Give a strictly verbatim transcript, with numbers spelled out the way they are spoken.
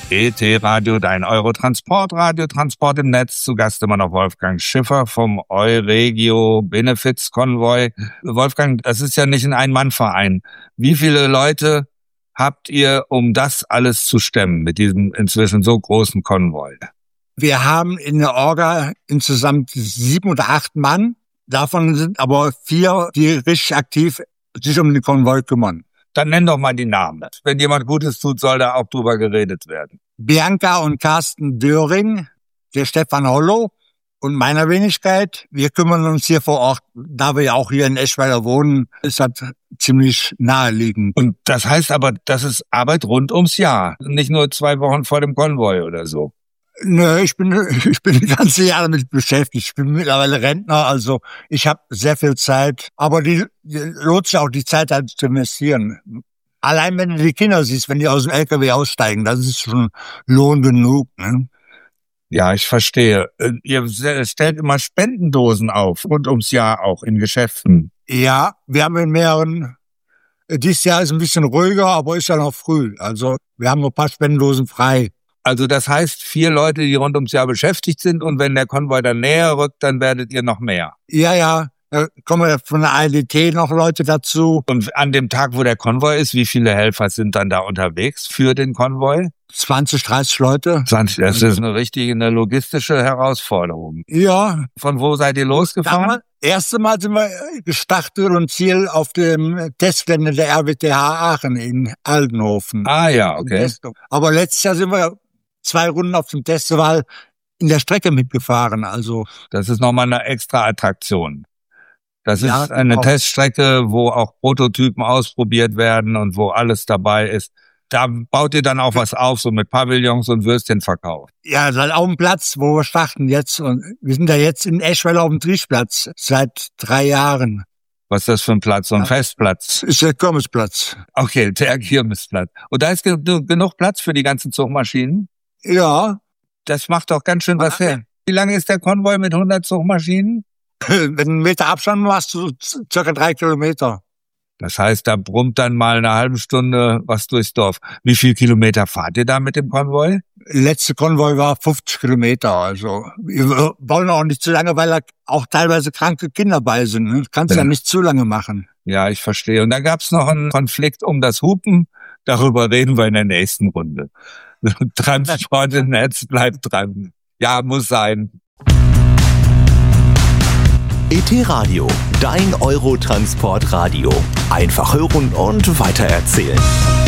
E T-Radio, dein Eurotransportradio, Transport im Netz. Zu Gast immer noch Wolfgang Schiffer vom Euregio Benefits Konvoi. Wolfgang, das ist ja nicht ein Ein-Mann-Verein. Wie viele Leute habt ihr, um das alles zu stemmen mit diesem inzwischen so großen Konvoi? Wir haben in der Orga insgesamt sieben oder acht Mann. Davon sind aber vier, die richtig aktiv sich um den Konvoi kümmern. Dann nenn doch mal die Namen. Wenn jemand Gutes tut, soll da auch drüber geredet werden. Bianca und Carsten Döring, der Stefan Hollow und meiner Wenigkeit. Wir kümmern uns hier vor Ort, da wir ja auch hier in Eschweiler wohnen, ist das ziemlich naheliegend. Und das heißt aber, das ist Arbeit rund ums Jahr, nicht nur zwei Wochen vor dem Konvoi oder so. Nö, ich bin ich bin das ganze Jahr damit beschäftigt. Ich bin mittlerweile Rentner, also ich habe sehr viel Zeit. Aber die, die lohnt sich auch, die Zeit halt zu investieren. Allein wenn du die Kinder siehst, wenn die aus dem L K W aussteigen, das ist schon Lohn genug, ne? Ja, ich verstehe. Ihr stellt immer Spendendosen auf, rund ums Jahr auch in Geschäften. Ja, wir haben in mehreren. Dieses Jahr ist ein bisschen ruhiger, aber ist ja noch früh. Also wir haben noch ein paar Spendendosen frei. Also das heißt, vier Leute, die rund ums Jahr beschäftigt sind, und wenn der Konvoi dann näher rückt, dann werdet ihr noch mehr. Ja, ja, da kommen von der A L D T noch Leute dazu. Und an dem Tag, wo der Konvoi ist, wie viele Helfer sind dann da unterwegs für den Konvoi? zwanzig, dreißig Leute. zwanzig, das ist eine richtige, eine logistische Herausforderung. Ja. Von wo seid ihr losgefahren? Das erste Mal sind wir gestartet und Ziel auf dem Testgelände der R W T H Aachen in Aldenhofen. Ah ja, okay. Aber letztes Jahr sind wir zwei Runden auf dem Festival in der Strecke mitgefahren. Also das ist nochmal eine extra Attraktion. Das ja, ist eine auch Teststrecke, wo auch Prototypen ausprobiert werden und wo alles dabei ist. Da baut ihr dann auch was auf, so mit Pavillons und Würstchenverkauf. Ja, das ist auch ein Platz, wo wir starten jetzt. Und wir sind ja jetzt in Eschweiler auf dem Trieschplatz seit drei Jahren. Was ist das für ein Platz? So ein ja. Festplatz? Ist der Kirmesplatz. Okay, der Kirmesplatz. Und da ist ge- genug Platz für die ganzen Zugmaschinen? Ja. Das macht doch ganz schön was her. Wie lange ist der Konvoi mit hundert Zugmaschinen? Wenn du einen Meter Abstand machst, du circa drei Kilometer. Das heißt, da brummt dann mal eine halbe Stunde was durchs Dorf. Wie viel Kilometer fahrt ihr da mit dem Konvoi? Letzte Konvoi war fünfzig Kilometer. Also wir wollen auch nicht zu lange, weil da auch teilweise kranke Kinder bei sind. Ne? Kannst ja. ja nicht zu lange machen. Ja, ich verstehe. Und da gab's noch einen Konflikt um das Hupen. Darüber reden wir in der nächsten Runde. Transport im Netz, bleibt dran. Ja, muss sein. E T-Radio, dein Eurotransportradio. Einfach hören und weitererzählen.